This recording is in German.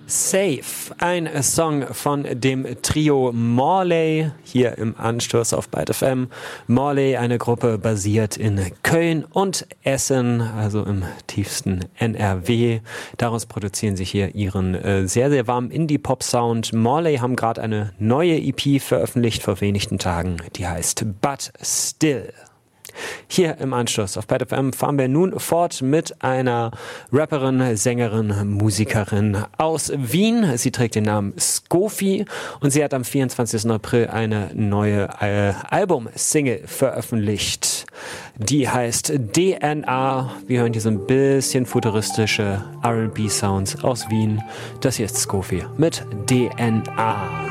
Safe, ein Song von dem Trio Morley, hier im Anstoß auf Byte FM. Morley, eine Gruppe basiert in Köln und Essen, also im tiefsten NRW. Daraus produzieren sie hier ihren sehr, sehr warmen Indie-Pop-Sound. Morley haben gerade eine neue EP veröffentlicht vor wenigen Tagen, die heißt But Still. Hier im Anschluss auf Byte FM fahren wir nun fort mit einer Rapperin, Sängerin, Musikerin aus Wien. Sie trägt den Namen Skofi und sie hat am 24. April eine neue Album-Single veröffentlicht. Die heißt DNA. Wir hören hier so ein bisschen futuristische R&B-Sounds aus Wien. Das hier ist Skofi mit DNA.